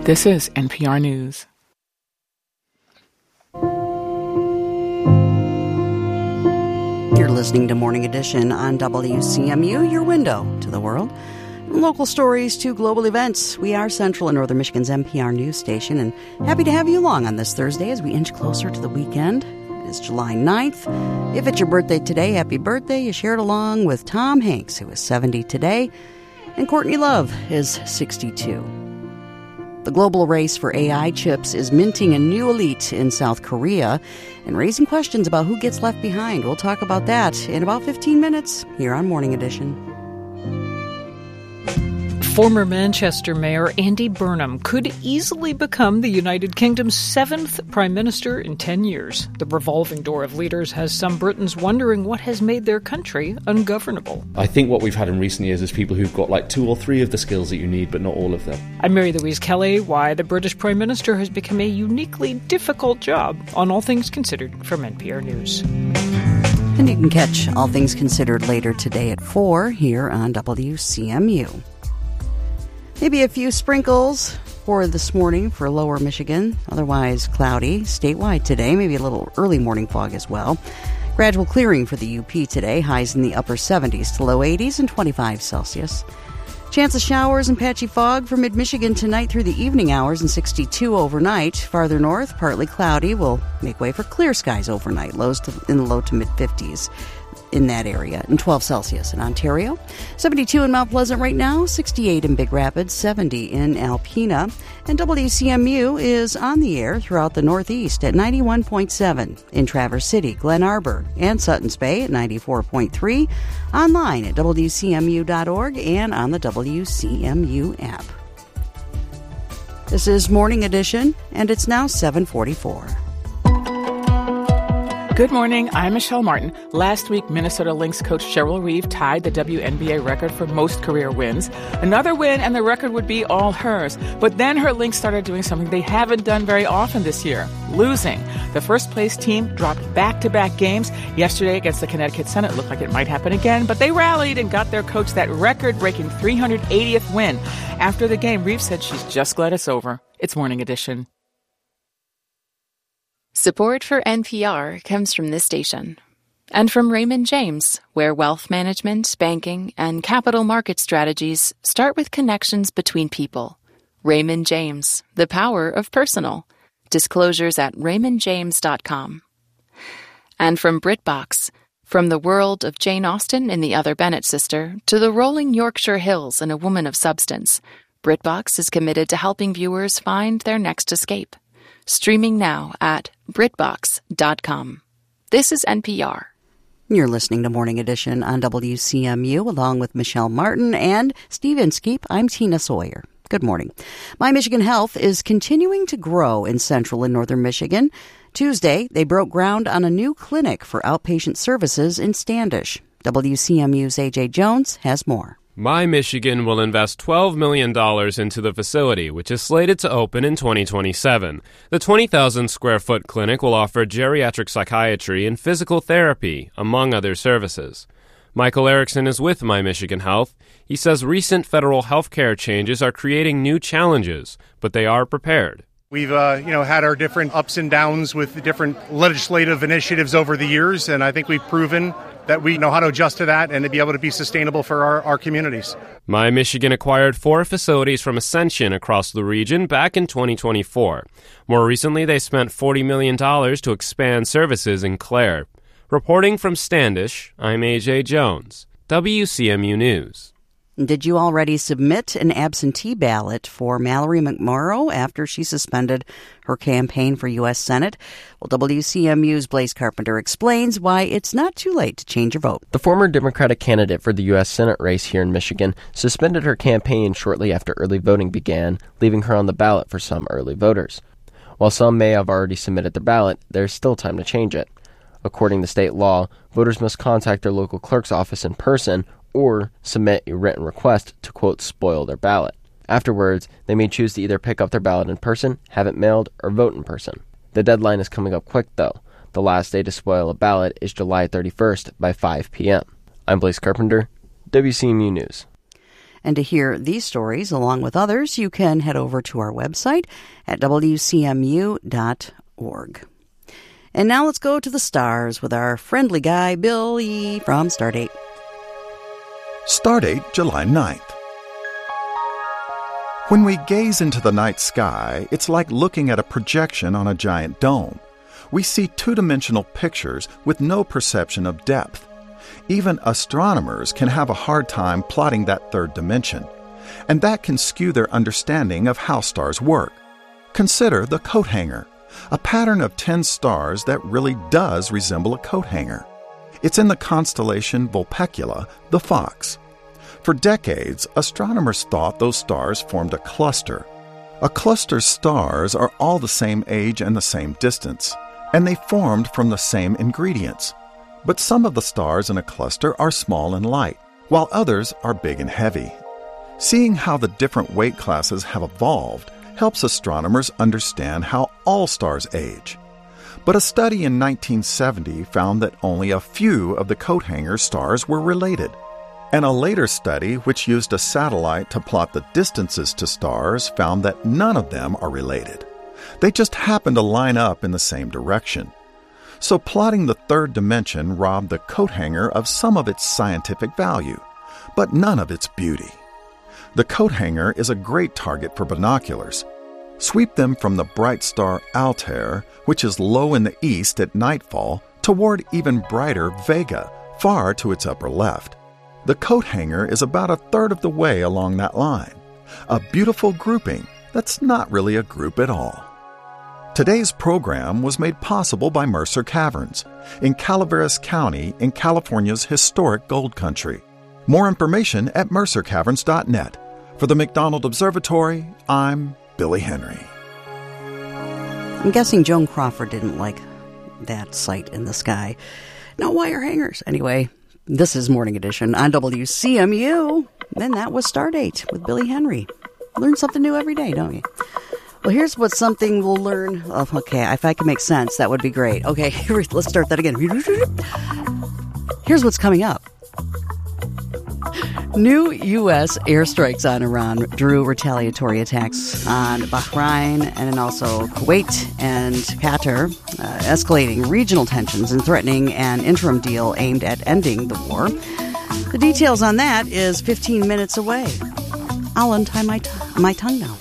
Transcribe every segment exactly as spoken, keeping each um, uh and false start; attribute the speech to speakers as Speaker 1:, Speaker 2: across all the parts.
Speaker 1: This is N P R News.
Speaker 2: You're listening to Morning Edition on W C M U, your window to the world. From local stories to global events, we are Central and Northern Michigan's N P R news station, and happy to have you along on this Thursday as we inch closer to the weekend. It is July ninth. If it's your birthday today, happy birthday. You share it along with Tom Hanks, who is seventy today, and Courtney Love is sixty-two. The global race for A I chips is minting a new elite in South Korea and raising questions about who gets left behind. We'll talk about that in about fifteen minutes here on Morning Edition.
Speaker 3: Former Manchester Mayor Andy Burnham could easily become the United Kingdom's seventh Prime Minister in ten years. The revolving door of leaders has some Britons wondering what has made their country ungovernable.
Speaker 4: I think what we've had in recent years is people who've got like two or three of the skills that you need, but not all of them.
Speaker 3: I'm Mary Louise Kelly. Why the British Prime Minister has become a uniquely difficult job on All Things Considered from N P R News.
Speaker 2: And you can catch All Things Considered later today at four here on W C M U. Maybe a few sprinkles for this morning for lower Michigan. Otherwise cloudy statewide today. Maybe a little early morning fog as well. Gradual clearing for the U P today. Highs in the upper seventies to low eighties and twenty-five Celsius. Chance of showers and patchy fog for mid-Michigan tonight through the evening hours and sixty-two overnight. Farther north, partly cloudy will make way for clear skies overnight. Lows to, in the low to mid-fifties. In that area, and twelve Celsius in Ontario, seventy-two in Mount Pleasant right now, sixty-eight in Big Rapids, seventy in Alpena, and W C M U is on the air throughout the Northeast at ninety-one point seven, in Traverse City, Glen Arbor, and Suttons Bay at ninety-four point three, online at W C M U dot org and on the W C M U app. This is Morning Edition, and it's now seven forty-four.
Speaker 1: Good morning, I'm Michelle Martin. Last week, Minnesota Lynx coach Cheryl Reeve tied the W N B A record for most career wins. Another win and the record would be all hers. But then her Lynx started doing something they haven't done very often this year, losing. The first-place team dropped back-to-back games. Yesterday against the Connecticut Sun, it looked like it might happen again, but they rallied and got their coach that record-breaking three hundred eightieth win. After the game, Reeve said she's just glad it's over. It's Morning Edition.
Speaker 5: Support for N P R comes from this station and from Raymond James, where wealth management, banking, and capital market strategies start with connections between people. Raymond James, the power of personal. Disclosures at raymond james dot com. And from BritBox, from the world of Jane Austen in The Other Bennett Sister to the rolling Yorkshire Hills in A Woman of Substance, BritBox is committed to helping viewers find their next escape. Streaming now at brit box dot com. This is N P R.
Speaker 2: You're listening to Morning Edition on W C M U along with Michelle Martin and Steve Inskeep. I'm Tina Sawyer. Good morning. My Michigan Health is continuing to grow in central and northern Michigan. Tuesday, they broke ground on a new clinic for outpatient services in Standish. W C M U's A J Jones has more.
Speaker 6: My Michigan will invest twelve million dollars into the facility, which is slated to open in twenty twenty-seven. The twenty thousand square foot clinic will offer geriatric psychiatry and physical therapy, among other services. Michael Erickson is with My Michigan Health. He says recent federal health care changes are creating new challenges, but they are prepared.
Speaker 7: We've, uh, you know, had our different ups and downs with the different legislative initiatives over the years, and I think we've proven that we know how to adjust to that and to be able to be sustainable for our, our communities.
Speaker 6: My Michigan acquired four facilities from Ascension across the region back in twenty twenty-four. More recently, they spent forty million dollars to expand services in Clare. Reporting from Standish, I'm A J Jones, W C M U News.
Speaker 2: Did you already submit an absentee ballot for Mallory McMorrow after she suspended her campaign for U S Senate? Well, W C M U's Blaise Carpenter explains why it's not too late to change your vote.
Speaker 8: The former Democratic candidate for the U S Senate race here in Michigan suspended her campaign shortly after early voting began, leaving her on the ballot for some early voters. While some may have already submitted their ballot, there's still time to change it. According to state law, voters must contact their local clerk's office in person or submit a written request to, quote, spoil their ballot. Afterwards, they may choose to either pick up their ballot in person, have it mailed, or vote in person. The deadline is coming up quick, though. The last day to spoil a ballot is July thirty-first by five p.m. I'm Blaise Carpenter, W C M U News.
Speaker 2: And to hear these stories, along with others, you can head over to our website at w c m u dot org. And now let's go to the stars with our friendly guy, Billy from Stardate.
Speaker 9: Stardate, July ninth. When we gaze into the night sky, it's like looking at a projection on a giant dome. We see two-dimensional pictures with no perception of depth. Even astronomers can have a hard time plotting that third dimension, and that can skew their understanding of how stars work. Consider the coat hanger, a pattern of ten stars that really does resemble a coat hanger. It's in the constellation Vulpecula, the fox. For decades, astronomers thought those stars formed a cluster. A cluster's stars are all the same age and the same distance, and they formed from the same ingredients. But some of the stars in a cluster are small and light, while others are big and heavy. Seeing how the different weight classes have evolved helps astronomers understand how all stars age. But a study in nineteen seventy found that only a few of the coat hanger stars were related. And a later study, which used a satellite to plot the distances to stars, found that none of them are related. They just happen to line up in the same direction. So plotting the third dimension robbed the coat hanger of some of its scientific value, but none of its beauty. The coat hanger is a great target for binoculars. Sweep them from the bright star Altair, which is low in the east at nightfall, toward even brighter Vega, far to its upper left. The coat hanger is about a third of the way along that line. A beautiful grouping that's not really a group at all. Today's program was made possible by Mercer Caverns in Calaveras County in California's historic gold country. More information at mercer caverns dot net. For the McDonald Observatory, I'm Billy Henry.
Speaker 2: I'm guessing Joan Crawford didn't like that sight in the sky. No wire hangers. Anyway, this is Morning Edition on W C M U. Then that was Stardate with Billy Henry. Learn something new every day, don't you? Well, here's what something we'll learn. Oh, okay, if I can make sense, that would be great. Okay, let's start that again. Here's what's coming up. New U S airstrikes on Iran drew retaliatory attacks on Bahrain and then also Kuwait and Qatar, uh, escalating regional tensions and threatening an interim deal aimed at ending the war. The details on that is fifteen minutes away. I'll untie my, t- my tongue now.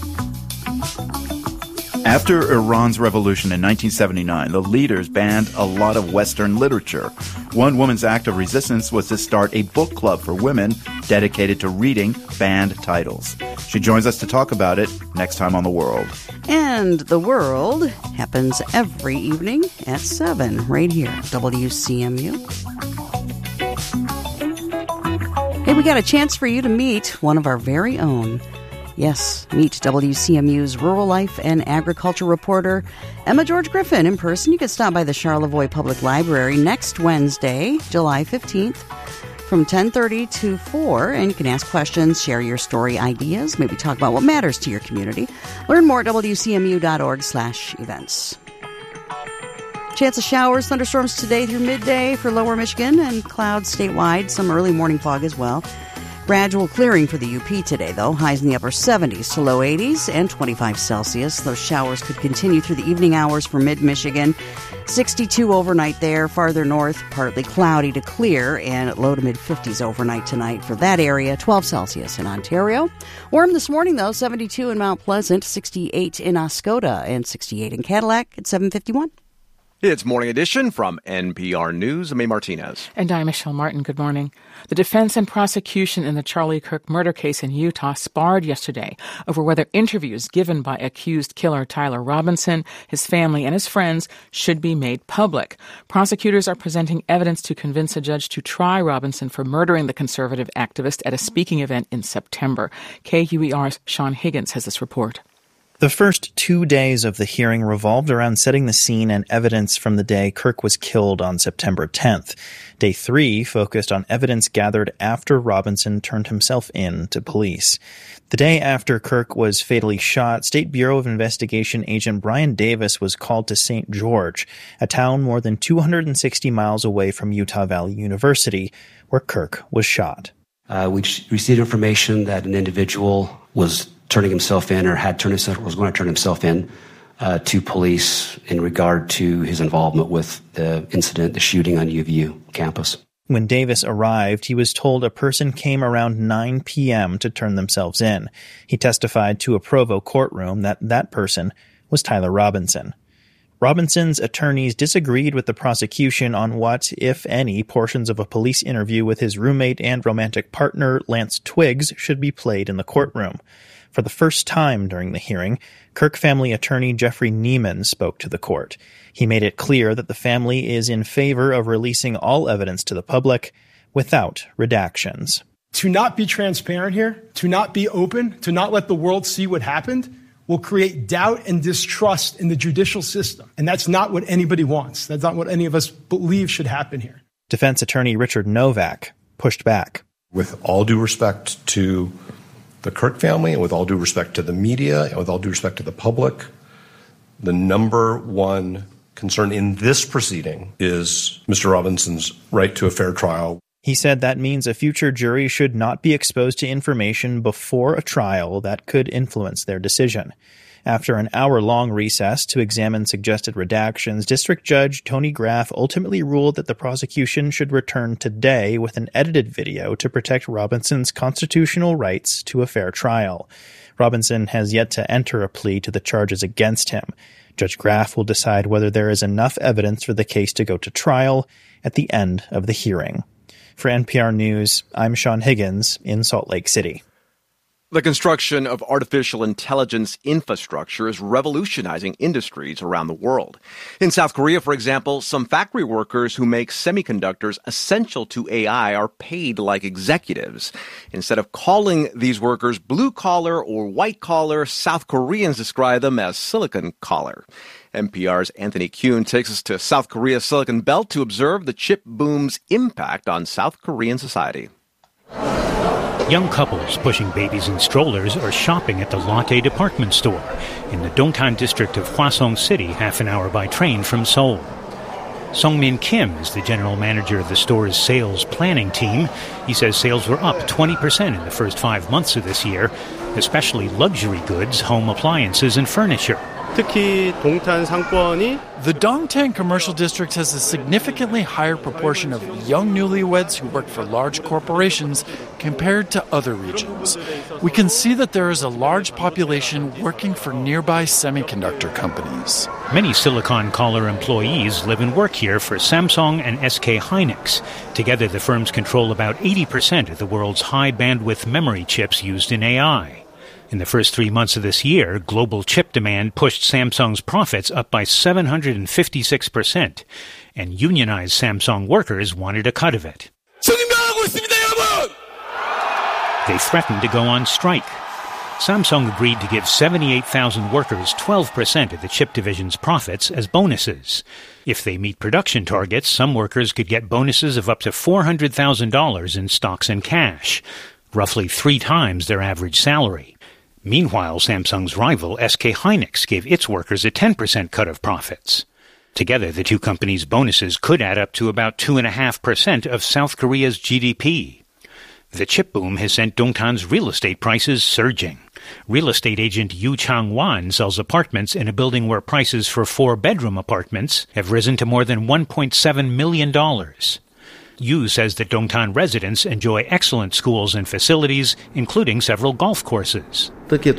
Speaker 10: After Iran's revolution in nineteen seventy-nine, the leaders banned a lot of Western literature. One woman's act of resistance was to start a book club for women dedicated to reading banned titles. She joins us to talk about it next time on The World.
Speaker 2: And The World happens every evening at seven, right here, W C M U. Hey, we got a chance for you to meet one of our very own. Yes, meet W C M U's rural life and agriculture reporter, Emma George Griffin, in person. You can stop by the Charlevoix Public Library next Wednesday, July fifteenth, from ten thirty to four, and you can ask questions, share your story ideas, maybe talk about what matters to your community. Learn more at w c m u dot org slash events. Chance of showers, thunderstorms today through midday for lower Michigan, and clouds statewide, some early morning fog as well. Gradual clearing for the U P today, though. Highs in the upper seventies to low eighties and twenty-five Celsius. Those showers could continue through the evening hours for mid-Michigan. sixty-two overnight there. Farther north, partly cloudy to clear and low to mid-fifties overnight tonight for that area. twelve Celsius in Ontario. Warm this morning, though. seventy-two in Mount Pleasant, sixty-eight in Oscoda, and sixty-eight in Cadillac at seven fifty-one.
Speaker 11: It's Morning Edition from N P R News. I'm Mae Martinez.
Speaker 1: And I'm Michelle Martin. Good morning. The defense and prosecution in the Charlie Kirk murder case in Utah sparred yesterday over whether interviews given by accused killer Tyler Robinson, his family, and his friends should be made public. Prosecutors are presenting evidence to convince a judge to try Robinson for murdering the conservative activist at a speaking event in September. K U E R's Sean Higgins has this report.
Speaker 12: The first two days of the hearing revolved around setting the scene and evidence from the day Kirk was killed on September tenth. Day three focused on evidence gathered after Robinson turned himself in to police. The day after Kirk was fatally shot, State Bureau of Investigation agent Brian Davis was called to Saint George, a town more than two hundred sixty miles away from Utah Valley University, where Kirk was shot.
Speaker 13: Uh, we received information that an individual was turning himself in or had turned himself, was going to turn himself in uh, to police in regard to his involvement with the incident, the shooting on U V U campus.
Speaker 12: When Davis arrived, he was told a person came around nine p.m. to turn themselves in. He testified to a Provo courtroom that that person was Tyler Robinson. Robinson's attorneys disagreed with the prosecution on what, if any, portions of a police interview with his roommate and romantic partner, Lance Twiggs, should be played in the courtroom. For the first time during the hearing, Kirk family attorney Jeffrey Neiman spoke to the court. He made it clear that the family is in favor of releasing all evidence to the public without redactions.
Speaker 14: To not be transparent here, to not be open, to not let the world see what happened, will create doubt and distrust in the judicial system. And that's not what anybody wants. That's not what any of us believe should happen here.
Speaker 12: Defense attorney Richard Novak pushed back.
Speaker 15: With all due respect to the Kirk family, and with all due respect to the media, and with all due respect to the public, the number one concern in this proceeding is Mister Robinson's right to a fair trial.
Speaker 12: He said that means a future jury should not be exposed to information before a trial that could influence their decision. After an hour-long recess to examine suggested redactions, District Judge Tony Graff ultimately ruled that the prosecution should return today with an edited video to protect Robinson's constitutional rights to a fair trial. Robinson has yet to enter a plea to the charges against him. Judge Graff will decide whether there is enough evidence for the case to go to trial at the end of the hearing. For N P R News, I'm Sean Higgins in Salt Lake City.
Speaker 11: The construction of artificial intelligence infrastructure is revolutionizing industries around the world. In South Korea, for example, some factory workers who make semiconductors essential to A I are paid like executives. Instead of calling these workers blue-collar or white-collar, South Koreans describe them as silicon-collar. N P R's Anthony Kuhn takes us to South Korea's Silicon Belt to observe the chip boom's impact on South Korean society.
Speaker 16: Young couples pushing babies in strollers are shopping at the Lotte department store in the Dongtan district of Hwasong City, half an hour by train from Seoul. Song-min Kim is the general manager of the store's sales planning team. He says sales were up twenty percent in the first five months of this year, especially luxury goods, home appliances, and furniture.
Speaker 17: The Dongtan Commercial District has a significantly higher proportion of young newlyweds who work for large corporations compared to other regions. We can see that there is a large population working for nearby semiconductor companies.
Speaker 16: Many Silicon Collar employees live and work here for Samsung and S K Hynix. Together, the firms control about eighty percent of the world's high-bandwidth memory chips used in A I. In the first three months of this year, global chip demand pushed Samsung's profits up by seven hundred fifty-six percent, and unionized Samsung workers wanted a cut of it. They threatened to go on strike. Samsung agreed to give seventy-eight thousand workers twelve percent of the chip division's profits as bonuses. If they meet production targets, some workers could get bonuses of up to four hundred thousand dollars in stocks and cash, roughly three times their average salary. Meanwhile, Samsung's rival S K Hynix gave its workers a ten percent cut of profits. Together, the two companies' bonuses could add up to about two point five percent of South Korea's G D P. The chip boom has sent Dongtan's real estate prices surging. Real estate agent Yu Chang-wan sells apartments in a building where prices for four-bedroom apartments have risen to more than one point seven million dollars. Yu says that Dongtan residents enjoy excellent schools and facilities, including several golf courses.
Speaker 18: Since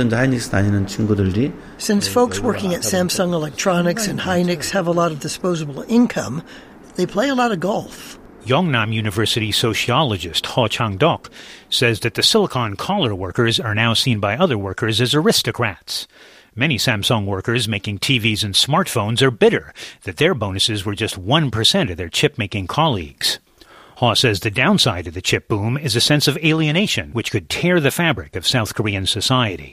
Speaker 18: folks working at Samsung Electronics and Hynix have a lot of disposable income, they play a lot of golf.
Speaker 16: Yongnam University sociologist Ho Chang-dok says that the Silicon Collar workers are now seen by other workers as aristocrats. Many Samsung workers making T Vs and smartphones are bitter that their bonuses were just one percent of their chip-making colleagues. Ho says the downside of the chip boom is a sense of alienation, which could tear the fabric of South Korean society.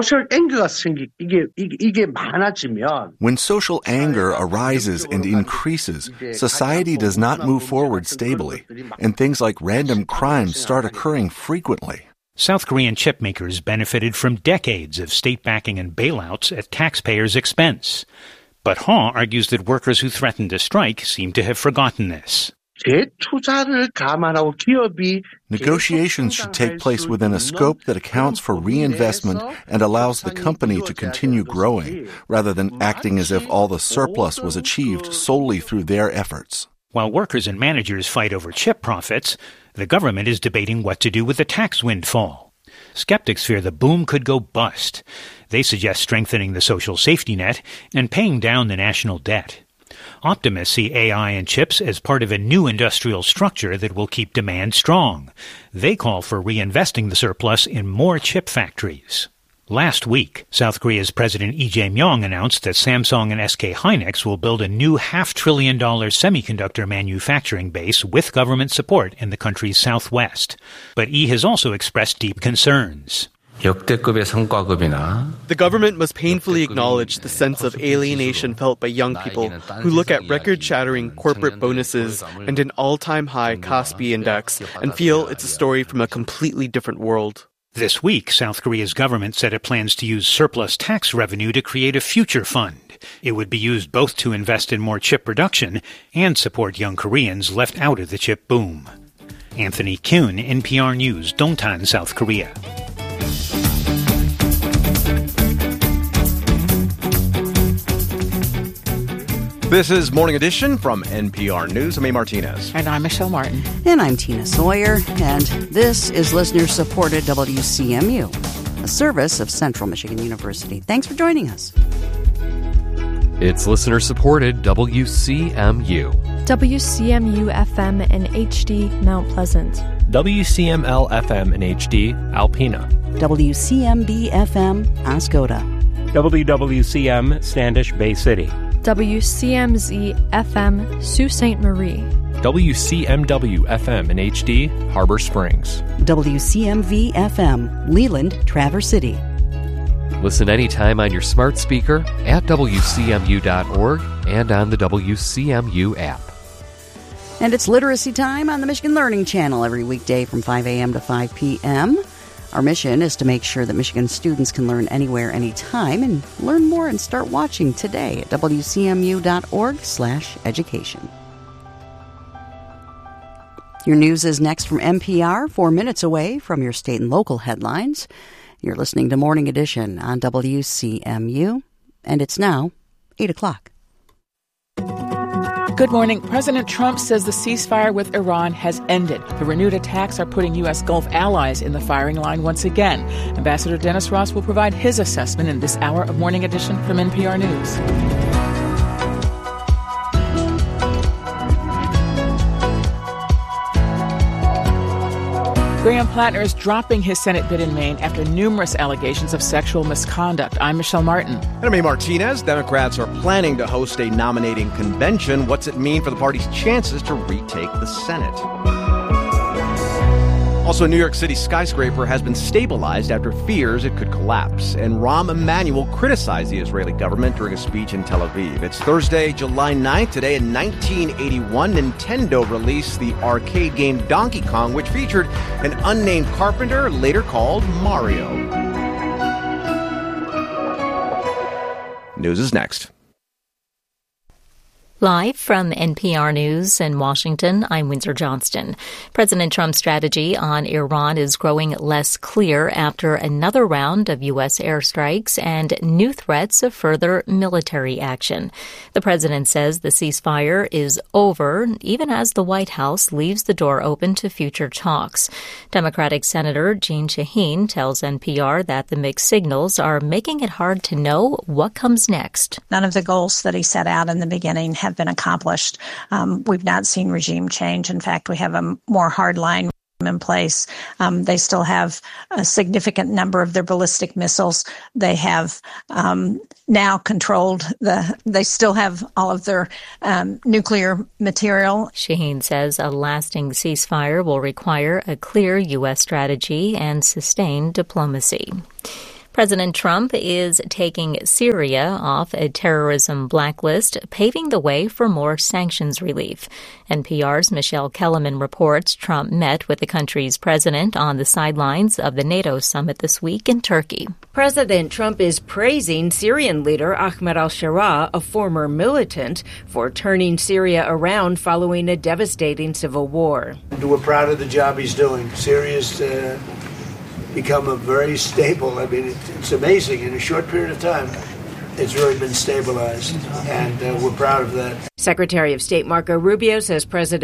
Speaker 19: When social anger arises and increases, society does not move forward stably, and things like random crimes start occurring frequently.
Speaker 16: South Korean chip makers benefited from decades of state backing and bailouts at taxpayers' expense. But Ha argues that workers who threatened to strike seem to have forgotten this.
Speaker 19: 재투자를 감안하고 기업이 Negotiations should take place within a scope that accounts for reinvestment and allows the company to continue growing, rather than acting as if all the surplus was achieved solely through their efforts.
Speaker 16: While workers and managers fight over chip profits, the government is debating what to do with the tax windfall. Skeptics fear the boom could go bust. They suggest strengthening the social safety net and paying down the national debt. Optimists see A I and chips as part of a new industrial structure that will keep demand strong. They call for reinvesting the surplus in more chip factories. Last week, South Korea's President Lee Jae-myung announced that Samsung and S K Hynix will build a new half-trillion dollar semiconductor manufacturing base with government support in the country's southwest. But Lee has also expressed deep concerns.
Speaker 20: The government must painfully acknowledge the sense of alienation felt by young people who look at record-shattering corporate bonuses and an all-time high Kospi index and feel it's a story from a completely different world.
Speaker 16: This week, South Korea's government said it plans to use surplus tax revenue to create a future fund. It would be used both to invest in more chip production and support young Koreans left out of the chip boom. Anthony Kuhn, N P R News, Dongtan, South Korea.
Speaker 11: This is Morning Edition from N P R News. I'm A. Martinez.
Speaker 1: And I'm Michelle Martin.
Speaker 2: And I'm Tina Sawyer. And this is listener-supported W C M U, a service of Central Michigan University. Thanks for joining us.
Speaker 21: It's listener-supported W C M U.
Speaker 22: W C M U F M in H D, Mount Pleasant.
Speaker 23: W C M L F M in H D, Alpena.
Speaker 2: W C M B F M, Oscoda.
Speaker 23: W W C M, Standish Bay City.
Speaker 22: W C M Z F M, Sault Ste. Marie.
Speaker 23: W C M W F M in H D, Harbor Springs.
Speaker 2: W C M V F M, Leland, Traverse City.
Speaker 21: Listen anytime on your smart speaker, at W C M U dot org, and on the W C M U app.
Speaker 2: And it's literacy time on the Michigan Learning Channel every weekday from five a.m. to five p.m. Our mission is to make sure that Michigan students can learn anywhere, anytime, and learn more and start watching today at W C M U dot org slash education. Your news is next from N P R, four minutes away from your state and local headlines. You're listening to Morning Edition on W C M U, and it's now eight o'clock.
Speaker 1: Good morning. President Trump says the ceasefire with Iran has ended. The renewed attacks are putting U S. Gulf allies in the firing line once again. Ambassador Dennis Ross will provide his assessment in this hour of Morning Edition from N P R News. Graham Plattner is dropping his Senate bid in Maine after numerous allegations of sexual misconduct. I'm Michelle Martin.
Speaker 11: And I'm A. Martinez. Democrats are planning to host a nominating convention. What's it mean for the party's chances to retake the Senate? Also, a New York City skyscraper has been stabilized after fears it could collapse. And Rahm Emanuel criticized the Israeli government during a speech in Tel Aviv. It's Thursday, July ninth. Today in nineteen eighty-one, Nintendo released the arcade game Donkey Kong, which featured an unnamed carpenter, later called Mario. News is next.
Speaker 24: Live from N P R News in Washington, I'm Windsor Johnston. President Trump's strategy on Iran is growing less clear after another round of U S airstrikes and new threats of further military action. The president says the ceasefire is over, even as the White House leaves the door open to future talks. Democratic Senator Jeanne Shaheen tells N P R that the mixed signals are making it hard to know what comes next.
Speaker 25: None of the goals that he set out in the beginning have been accomplished. Um, we've not seen regime change. In fact, we have a more hardline in place. Um, they still have a significant number of their ballistic missiles. They have um, now controlled the, they still have all of their um, nuclear material.
Speaker 24: Shaheen says a lasting ceasefire will require a clear U S strategy and sustained diplomacy. President Trump is taking Syria off a terrorism blacklist, paving the way for more sanctions relief. N P R's Michelle Kellerman reports Trump met with the country's president on the sidelines of the NATO summit this week in Turkey.
Speaker 3: President Trump is praising Syrian leader Ahmed al-Sharaa, a former militant, for turning Syria around following a devastating civil war.
Speaker 4: We're proud of the job he's doing. Syria's uh, become a very stable, I mean, it's amazing. In a short period of time, it's really been stabilized, and uh, we're proud of that.
Speaker 3: Secretary of State Marco Rubio says President